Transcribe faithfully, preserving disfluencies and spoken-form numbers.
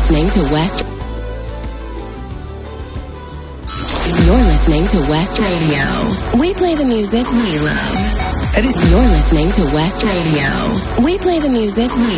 listening to West. You're listening to West Radio. We play the music we love. You're listening to West Radio. We play the music we